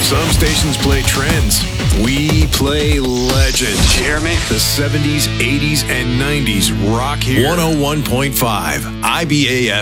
Some stations play trends. We play legend. Did you hear me? The 70s, 80s, and 90s rock here. 101.5 IBAF